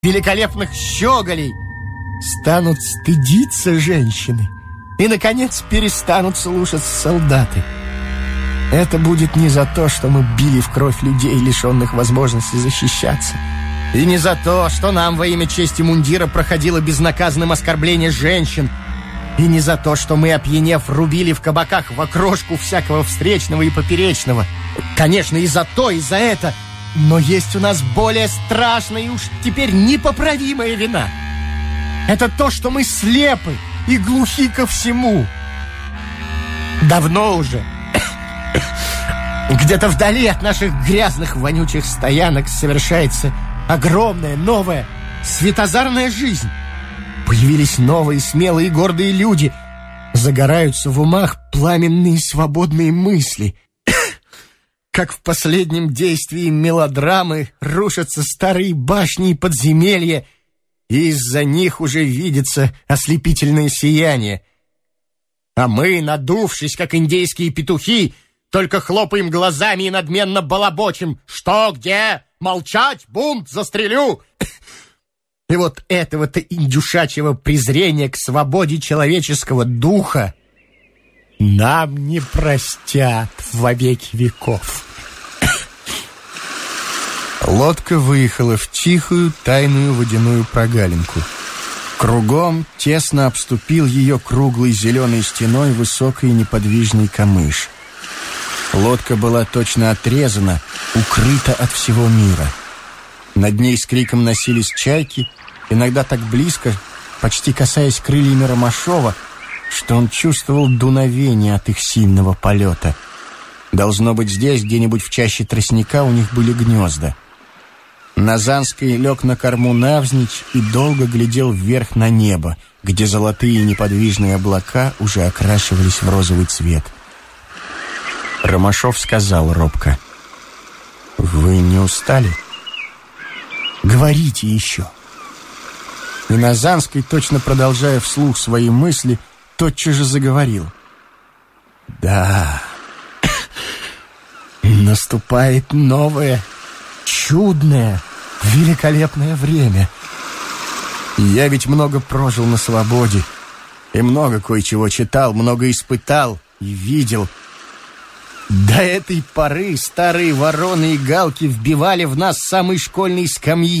великолепных щеголей станут стыдиться женщины и, наконец, перестанут слушаться солдаты. Это будет не за то, что мы били в кровь людей, лишенных возможности защищаться, и не за то, что нам во имя чести мундира проходило безнаказанным оскорбление женщин, и не за то, что мы, опьянев, рубили в кабаках в окрошку всякого встречного и поперечного. Конечно, и за то, и за это. Но есть у нас более страшная и уж теперь непоправимая вина. Это то, что мы слепы и глухи ко всему. Давно уже, где-то вдали от наших грязных, вонючих стоянок совершается огромная, новая, светозарная жизнь. Появились новые, смелые и гордые люди. Загораются в умах пламенные свободные мысли. Как в последнем действии мелодрамы рушатся старые башни и подземелья, и из-за них уже видится ослепительное сияние. А мы, надувшись, как индейские петухи, только хлопаем глазами и надменно балабочим: «Что, где? Молчать? Бунт! Застрелю!» И вот этого-то индюшачьего презрения к свободе человеческого духа нам не простят во веки веков. Лодка выехала в тихую, тайную водяную прогалинку. Кругом тесно обступил ее круглой зеленой стеной высокий неподвижный камыш. Лодка была точно отрезана, укрыта от всего мира. Над ней с криком носились чайки, иногда так близко, почти касаясь крыльями Ромашова, что он чувствовал дуновение от их сильного полета. Должно быть, здесь, где-нибудь в чаще тростника, у них были гнезда. Назанский лег на корму навзничь и долго глядел вверх на небо, где золотые неподвижные облака уже окрашивались в розовый цвет. Ромашов сказал робко: «Вы не устали? Говорите еще». И Назанский, точно продолжая вслух свои мысли, тотчас же заговорил: «Да, наступает новое, чудное, великолепное время. Я ведь много прожил на свободе, и много кое-чего читал, много испытал и видел. До этой поры старые вороны и галки вбивали в нас с самой школьной скамьи